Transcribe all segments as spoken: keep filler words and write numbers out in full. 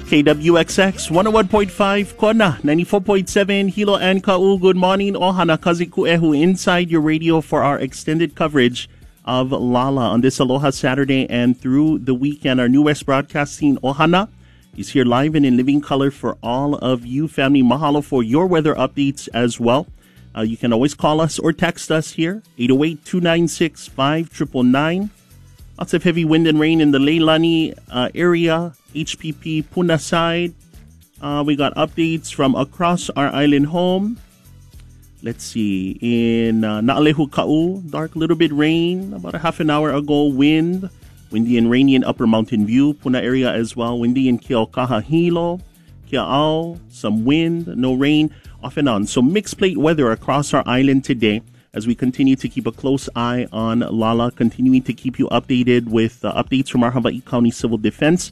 K W X X one oh one point five Kona, ninety-four point seven Hilo and Ka'u. Good morning, ohana kazi ku'ehu inside your radio for our extended coverage of Lala on this Aloha Saturday and through the weekend. Our New West Broadcasting Ohana is here live and in living color for all of you, family. Mahalo for your weather updates as well. Uh, you can always call us or text us here, eight oh eight, two nine six, five nine nine nine. Lots of heavy wind and rain in the Leilani uh, area, H P P Puna side. Uh, we got updates from across our island home. Let's see, in uh, Naalehu Ka'u, dark, little bit rain. About a half an hour ago, wind. Windy and rainy in Upper Mountain View, Puna area as well. Windy in Keaukaha Hilo, Kea'au, some wind, no rain, off and on. So mixed plate weather across our island today, as we continue to keep a close eye on Lala, continuing to keep you updated with uh, updates from our Hawaii County Civil Defense,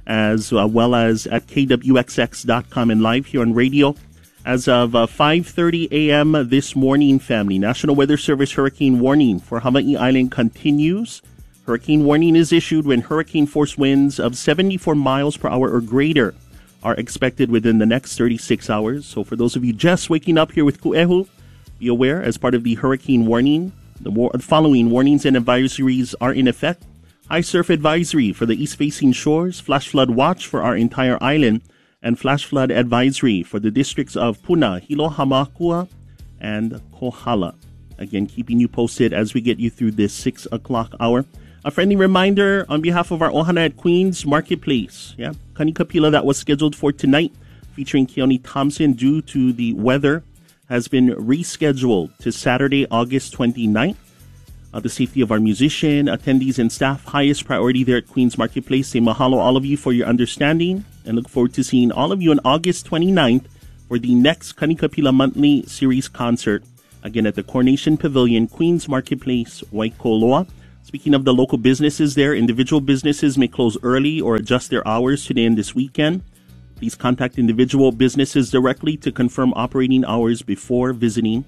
as uh, well as at K W X X dot com and live here on radio. As of uh, five thirty a.m. this morning, family, National Weather Service hurricane warning for Hawaii Island continues. Hurricane warning is issued when hurricane force winds of seventy-four miles per hour or greater are expected within the next thirty-six hours. So for those of you just waking up here with Ku'ehu, be aware, as part of the hurricane warning, the war- following warnings and advisories are in effect. High surf advisory for the east-facing shores, flash flood watch for our entire island, and flash flood advisory for the districts of Puna, Hilo, Hamakua, and Kohala. Again, keeping you posted as we get you through this six o'clock hour. A friendly reminder on behalf of our Ohana at Queens Marketplace. Yeah, Kanikapila that was scheduled for tonight, featuring Keone Thompson due to the weather, has been rescheduled to Saturday, August twenty-ninth. Uh, the safety of our musician, attendees, and staff, highest priority there at Queens Marketplace. Say mahalo all of you for your understanding and look forward to seeing all of you on August twenty-ninth for the next Kanikapila Monthly Series concert. Again, at the Coronation Pavilion, Queens Marketplace, Waikoloa. Speaking of the local businesses there, individual businesses may close early or adjust their hours today and this weekend. Please contact individual businesses directly to confirm operating hours before visiting.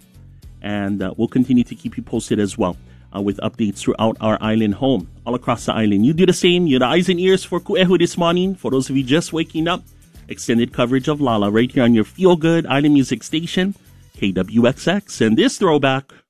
And uh, we'll continue to keep you posted as well uh, with updates throughout our island home, all across the island. You do the same. You're the eyes and ears for Ku'ehu this morning. For those of you just waking up, extended coverage of Lala right here on your feel-good island music station, K W X X. And this throwback